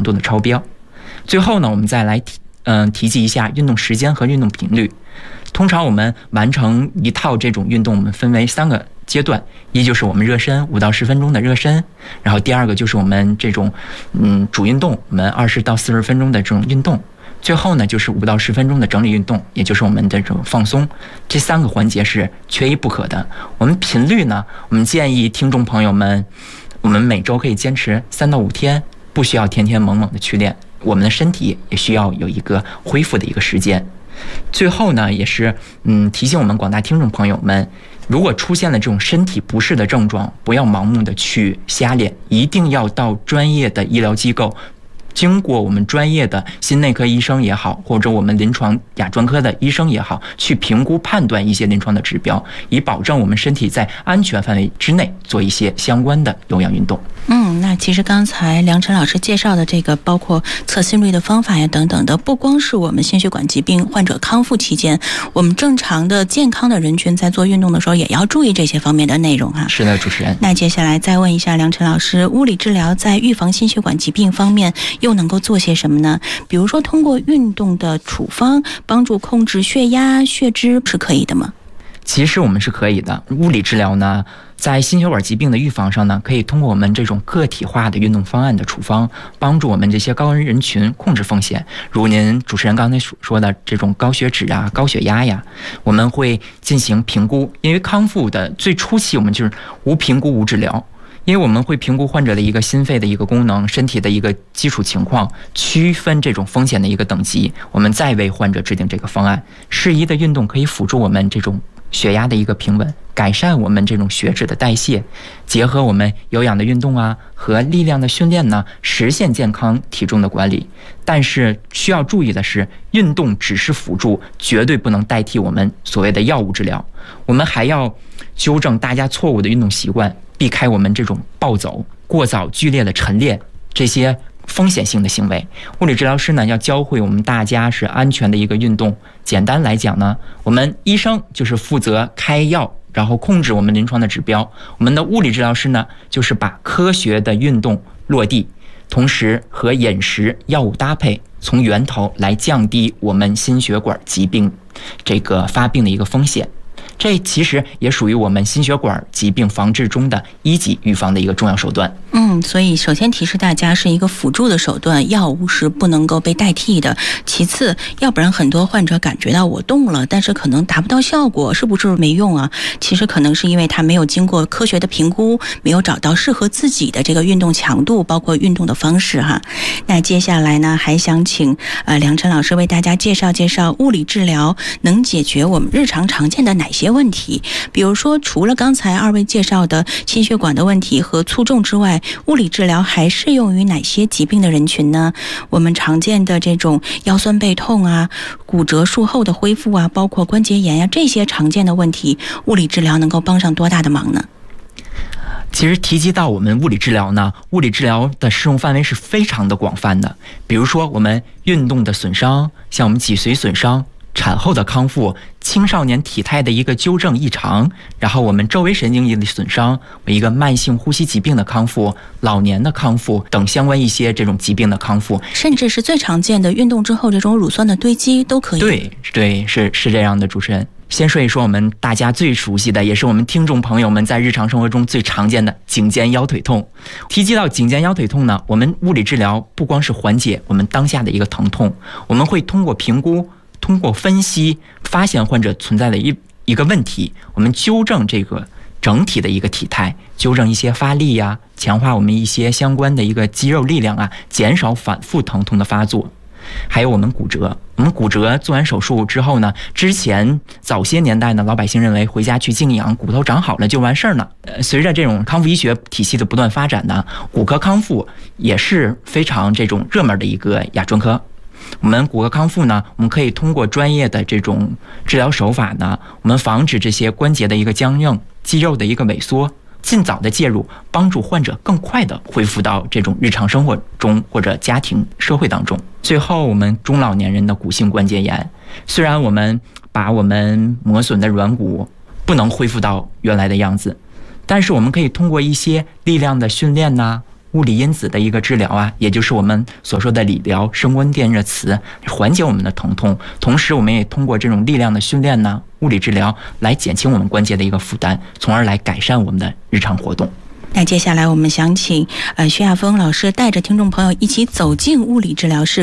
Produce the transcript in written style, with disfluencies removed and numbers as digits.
度的超标。最后呢，我们再来提及一下运动时间和运动频率。通常我们完成一套这种运动，我们分为3个阶段，一就是我们热身5到10分钟的热身，然后第二个就是我们这种主运动，我们20到40分钟的这种运动，最后呢就是5到10分钟的整理运动，也就是我们的这种放松。这3个环节是缺一不可的。我们频率呢，我们建议听众朋友们，我们每周可以坚持3到5天，不需要天天猛的去练，我们的身体也需要有一个恢复的一个时间。最后呢，也是提醒我们广大听众朋友们，如果出现了这种身体不适的症状，不要盲目的去瞎练，一定要到专业的医疗机构，经过我们专业的心内科医生也好，或者我们临床亚专科的医生也好，去评估判断一些临床的指标，以保证我们身体在安全范围之内做一些相关的有氧运动。 那其实刚才梁晨老师介绍的这个包括测心率的方法呀等等的，不光是我们心血管疾病患者康复期间，我们正常的健康的人群在做运动的时候也要注意这些方面的内容哈。 是的，主持人。 那接下来再问一下梁晨老师，物理治疗在预防心血管疾病方面又能够做些什么呢？比如说通过运动的处方帮助控制血压、血脂是可以的吗？ 其实我们是可以的。物理治疗呢，在心血管疾病的预防上呢，可以通过我们这种个体化的运动方案的处方，帮助我们这些高危人群控制风险。如您主持人刚才说的这种高血脂啊、高血压呀，我们会进行评估。因为康复的最初期，我们就是无评估无治疗。因为我们会评估患者的一个心肺的一个功能、身体的一个基础情况，区分这种风险的一个等级，我们再为患者制定这个方案。适宜的运动可以辅助我们这种血压的一个平稳，改善我们这种血脂的代谢，结合我们有氧的运动啊和力量的训练呢，实现健康体重的管理。但是需要注意的是，运动只是辅助，绝对不能代替我们所谓的药物治疗。我们还要纠正大家错误的运动习惯，避开我们这种暴走、过早剧烈的晨练这些风险性的行为。物理治疗师呢，要教会我们大家是安全的一个运动。简单来讲呢，我们医生就是负责开药，然后控制我们临床的指标。我们的物理治疗师呢，就是把科学的运动落地，同时和饮食、药物搭配，从源头来降低我们心血管疾病这个发病的一个风险。这其实也属于我们心血管疾病防治中的1级预防的一个重要手段。 所以首先提示大家是一个辅助的手段，药物是不能够被代替的。其次，要不然很多患者感觉到我动了，但是可能达不到效果，是不是没用啊？其实可能是因为他没有经过科学的评估，没有找到适合自己的这个运动强度，包括运动的方式哈。那接下来呢，还想请梁晨老师为大家介绍介绍物理治疗能解决我们日常常见的哪些问题。比如说，除了刚才2位介绍的心血管的问题和卒中之外，物理治疗还适用于哪些疾病的人群呢？我们常见的这种腰酸背痛啊、骨折术后的恢复啊，包括关节炎啊，这些常见的问题，物理治疗能够帮上多大的忙呢？ 其实提及到我们物理治疗呢，物理治疗的适用范围是非常的广泛的。比如说我们运动的损伤，像我们脊髓损伤、产后的康复、青少年体态的一个纠正异常，然后我们周围神经液的损伤，一个慢性呼吸疾病的康复、老年的康复等相关一些这种疾病的康复， 甚至是最常见的运动之后这种乳酸的堆积都可以。 对，是这样的，主持人。先说一说我们大家最熟悉的，也是我们听众朋友们在日常生活中最常见的颈肩腰腿痛。提及到颈肩腰腿痛呢，我们物理治疗不光是缓解我们当下的一个疼痛，我们会通过评估、通过分析，发现患者存在的一个问题，我们纠正这个整体的一个体态，纠正一些发力呀，强化我们一些相关的一个肌肉力量啊，减少反复疼痛的发作。还有我们骨折，做完手术之后呢，之前早些年代呢，老百姓认为回家去静养，骨头长好了就完事儿了。随着这种康复医学体系的不断发展呢，骨科康复也是非常这种热门的一个亚专科。我们骨科康复呢，我们可以通过专业的这种治疗手法呢，我们防止这些关节的一个僵硬、肌肉的一个萎缩，尽早的介入，帮助患者更快的恢复到这种日常生活中或者家庭社会当中。最后，我们中老年人的骨性关节炎，虽然我们把我们磨损的软骨不能恢复到原来的样子，但是我们可以通过一些力量的训练呐、 物理因子的一个治疗啊，也就是我们所说的理疗、声温电热磁，缓解我们的疼痛。同时，我们也通过这种力量的训练呢，物理治疗来减轻我们关节的一个负担，从而来改善我们的日常活动。 那接下来我们想请徐亚峰老师带着听众朋友一起走进物理治疗室。